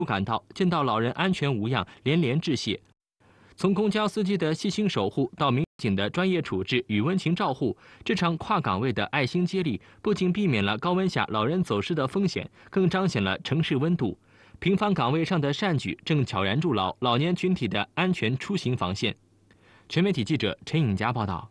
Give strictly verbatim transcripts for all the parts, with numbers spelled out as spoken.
赶到，见到老人安全无恙，连连致谢。从公交司机的细心守护到民警的专业处置与温情照护，这场跨岗位的爱心接力，不仅避免了高温下老人走失的风险，更彰显了城市温度。平凡岗位上的善举，正悄然筑牢老年群体的安全出行防线。全媒体记者陈颖佳报道。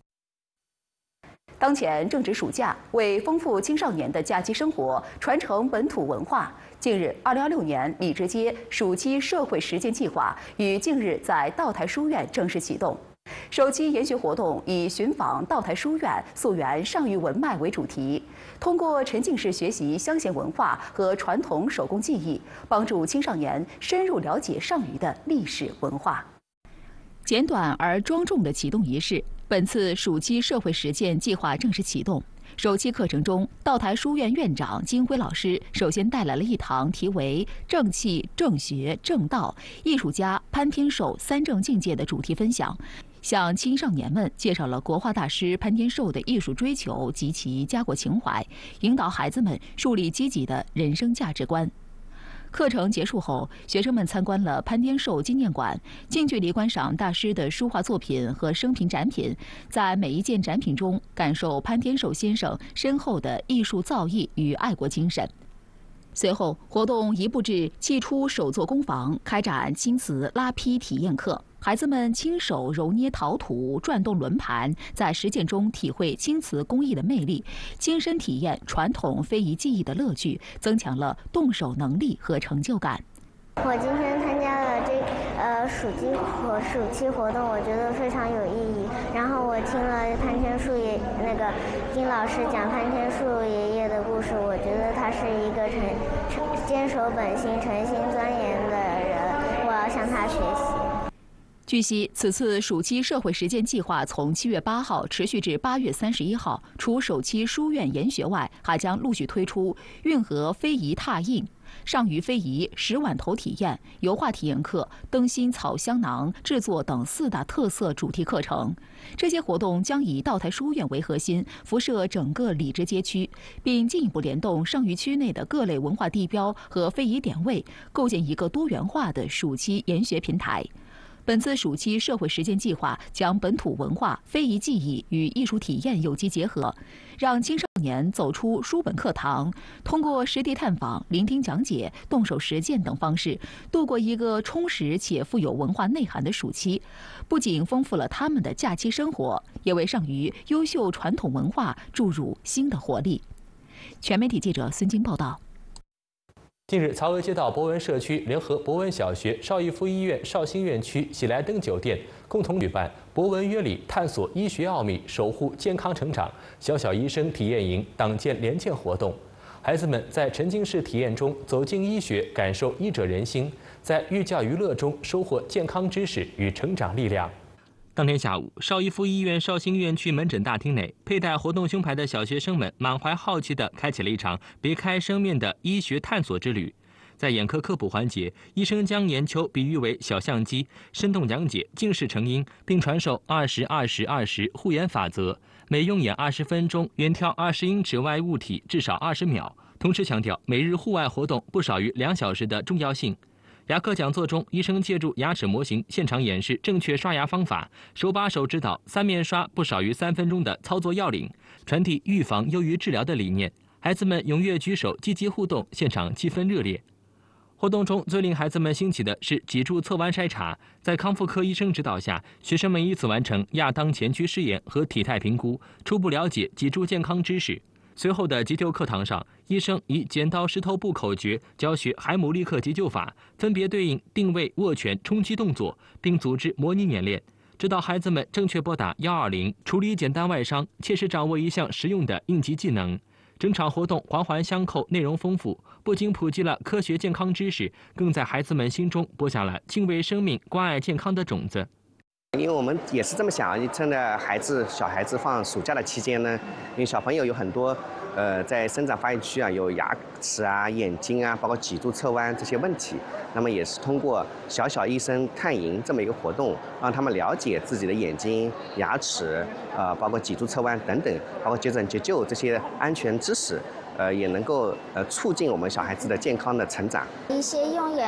当前正值暑假，为丰富青少年的假期生活，传承本土文化。近日，二零二六年李直街暑期社会实践计划于近日在道台书院正式启动。首期研学活动以寻访道台书院、溯源上虞文脉为主题，通过沉浸式学习乡贤文化和传统手工技艺，帮助青少年深入了解上虞的历史文化。简短而庄重的启动仪式。本次暑期社会实践计划正式启动。首期课程中，道台书院院长金辉老师首先带来了一堂题为“正气、正学、正道”艺术家潘天寿三正境界的主题分享，向青少年们介绍了国画大师潘天寿的艺术追求及其家国情怀，引导孩子们树立积极的人生价值观。课程结束后，学生们参观了潘天寿纪念馆，近距离观赏大师的书画作品和生平展品，在每一件展品中感受潘天寿先生深厚的艺术造诣与爱国精神。随后，活动移步至砌出手作工坊，开展青瓷拉坯体验课。孩子们亲手揉捏陶土、转动轮盘，在实践中体会青瓷工艺的魅力，亲身体验传统非遗技艺的乐趣，增强了动手能力和成就感。 我今天参加了这呃暑期活暑期活动，我觉得非常有意义。然后我听了潘天寿爷那个金老师讲潘天寿爷爷的故事，我觉得他是一个诚坚守本心、诚心钻研的人，我要向他学习。 据悉，此次暑期社会实践计划从七月八号持续至八月三十一号，除首期书院研学外，还将陆续推出运河非遗拓印、上虞非遗石碗头体验、油画体验课、灯芯草香囊制作等四大特色主题课程。这些活动将以道台书院为核心，辐射整个李直街区，并进一步联动上虞区内的各类文化地标和非遗点位，构建一个多元化的暑期研学平台。本次暑期社会实践计划将本土文化、非遗技艺与艺术体验有机结合，让青少年走出书本课堂，通过实地探访、聆听讲解、动手实践等方式，度过一个充实且富有文化内涵的暑期。不仅丰富了他们的假期生活，也为上虞优秀传统文化注入新的活力。全媒体记者孙晶报道。 近日，曹娥街道博文社区联合博文小学、邵逸夫医院绍兴院区喜来登酒店共同举办“博文约礼，探索医学奥秘，守护健康成长”小小医生体验营党建联建活动。孩子们在沉浸式体验中走进医学，感受医者仁心，在寓教于乐中收获健康知识与成长力量。当天下午，邵逸夫医院绍兴院区门诊大厅内，佩戴活动胸牌的小学生们满怀好奇地开启了一场别开生面的医学探索之旅。在眼科科普环节，医生将眼球比喻为小相机，生动讲解近视成因，并传授二十二十二十护眼法则，每用眼二十分钟，远眺二十英尺外物体至少二十秒。同时强调每日户外活动不少于两小时的重要性。牙科讲座中，医生借助牙齿模型现场演示正确刷牙方法，手把手指导三面刷不少于三分钟的操作要领，传递预防优于治疗的理念。孩子们踊跃举手，积极互动，现场气氛热烈。活动中最令孩子们兴起的是脊柱侧弯筛查，在康复科医生指导下，学生们依次完成亚当前屈试验和体态评估，初步了解脊柱健康知识。随后的急救课堂上，医生以剪刀石头布口诀教学海姆立克急救法，分别对应定位、握拳、冲击动作，并组织模拟演练，指导孩子们正确拨打一二零，处理简单外伤，切实掌握一项实用的应急技能。整场活动环环相扣，内容丰富，不仅普及了科学健康知识，更在孩子们心中播下了敬畏生命、关爱健康的种子。 因为我们也是这么想，趁着孩子小孩子放暑假的期间呢，因为小朋友有很多，呃，在生长发育区啊，有牙齿啊、眼睛啊，包括脊柱侧弯这些问题，那么也是通过小小医生探营这么一个活动，让他们了解自己的眼睛、牙齿，呃，包括脊柱侧弯等等，包括急诊急救这些安全知识。呃，也能够呃促进我们小孩子的健康的成长。 一些用眼